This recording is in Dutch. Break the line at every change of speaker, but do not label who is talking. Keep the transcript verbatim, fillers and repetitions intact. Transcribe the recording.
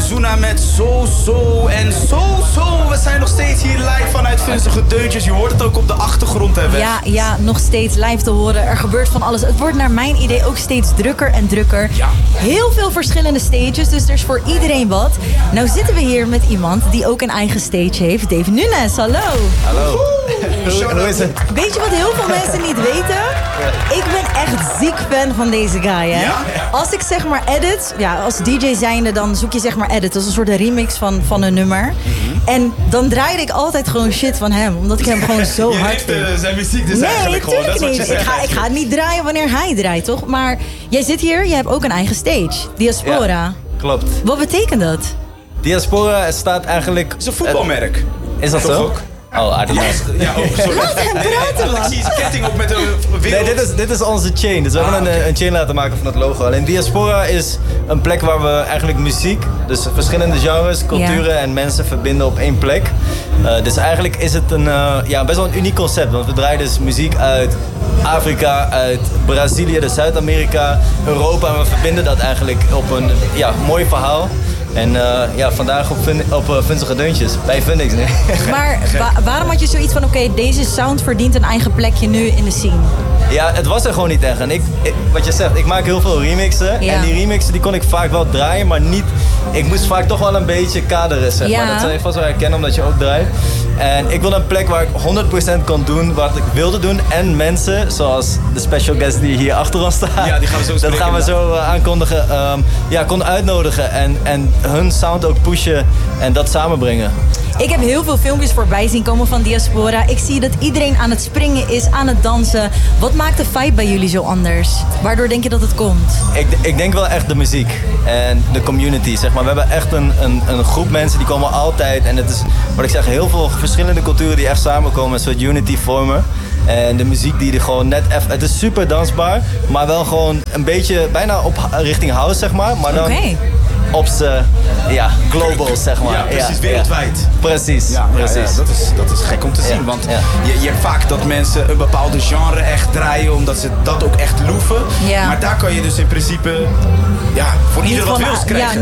Ozuna met So So en So So. We zijn nog steeds hier live vanuit Vunzige Deuntjes. Je hoort het ook op de achtergrond hebben.
Ja, ja, nog steeds live te horen. Er gebeurt van alles. Het wordt naar mijn idee ook steeds drukker en drukker.
Ja.
Heel veel verschillende stages, dus er is voor iedereen wat. Nou zitten we hier met iemand die ook een eigen stage heeft. Dave Nunes, hallo.
Hallo. Hoe, hoe is het?
Weet je wat heel veel mensen niet weten? Ik ben echt ziek fan van deze guy, hè?
Ja?
Als ik zeg maar edit, ja, als D J zijnde, dan zoek je zeg maar edit. Dat is een soort remix van, van een nummer. Mm-hmm. En dan draaide ik altijd gewoon shit van hem, omdat ik hem gewoon zo
je
hard vind.
uh, zijn muziek dus
nee,
eigenlijk gewoon. Dat is wat je
niet.
zegt.
Ik ga, ik ga het niet draaien wanneer hij draait, toch? Maar jij zit hier, je hebt ook een eigen stage. Diaspora.
Ja, klopt.
Wat betekent dat?
Diaspora staat eigenlijk...
Het is een voetbalmerk.
Is dat
Toch
zo?
ook?
Oh, I don't know.
Ja, oh, sorry.
Laat hem praten, man.
Ik zie zijn ketting ook met een wereld.
Nee, dit is, dit is onze chain. Dus we
Ah,
hebben een,
oké.
een chain laten maken van het logo. Alleen Diaspora is een plek waar we eigenlijk muziek, dus verschillende genres, culturen
Ja.
en mensen verbinden op één plek. Uh, dus eigenlijk is het een, uh, ja, best wel een uniek concept. Want we draaien dus muziek uit Afrika, uit Brazilië, dus Zuid-Amerika, Europa. En we verbinden dat eigenlijk op een ja, mooi verhaal. En uh, ja, vandaag op, Vun- op uh, Vunzige Deuntjes, bij Fundix. Nee.
Maar wa- waarom had je zoiets van, oké, okay, deze sound verdient een eigen plekje nu in de scene?
Ja, het was er gewoon niet echt. En ik, ik, wat je zegt, ik maak heel veel remixen.
Ja.
En die remixen die kon ik vaak wel draaien, maar niet... Ik moest vaak toch wel een beetje kaderen, zeg
Ja.
maar. Dat zal je vast wel herkennen, omdat je ook draait. En ik wilde een plek waar ik honderd procent kon doen wat ik wilde doen. En mensen, zoals de special guest die hier achter ons staat.
Ja, die gaan we zo
Dat
spreken,
gaan we zo uh, aankondigen. Um, ja, kon uitnodigen en, en hun sound ook pushen en dat samenbrengen.
Ik heb heel veel filmpjes voorbij zien komen van Diaspora. Ik zie dat iedereen aan het springen is, aan het dansen. Wat maakt de vibe bij jullie zo anders? Waardoor denk je dat het komt?
Ik, ik denk wel echt de muziek en de community, zeg maar. We hebben echt een, een, een groep mensen die komen altijd. En het is, wat ik zeg, heel veel verschillende culturen die echt samenkomen. Een soort unity vormen. En de muziek die er gewoon net even... Het is super dansbaar, maar wel gewoon een beetje bijna op richting house, zeg maar. Maar dan
Oké.
op z'n, ja, global, zeg maar.
Ja, precies,
Ja,
wereldwijd.
ja. Precies,
Ja, ja,
precies.
ja, dat, is, dat is gek om te zien,
Ja,
want
ja.
Je, je hebt vaak dat mensen een bepaalde genre echt draaien omdat ze dat ook echt loeven.
Ja.
Maar daar kan je dus in principe ja, voor
Niet
ieder wat
van,
wils
ja,
krijgen.